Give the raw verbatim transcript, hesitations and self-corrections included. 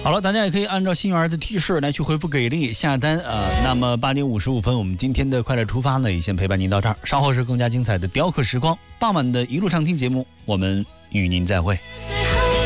好了，大家也可以按照心源的提示来去回复给力下单啊、呃。那么八点五十五分，我们今天的快乐出发呢，也先陪伴您到这儿。稍后是更加精彩的雕刻时光，傍晚的一路畅听节目，我们与您再会。